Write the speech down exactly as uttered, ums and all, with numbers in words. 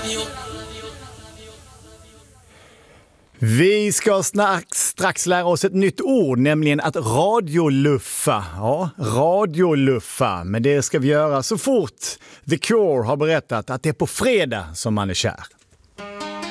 Vi ska strax, strax lära oss ett nytt ord, nämligen att radioluffa. Ja, radioluffa. Men det ska vi göra så fort The Cure har berättat att det är på fredag som man är kär.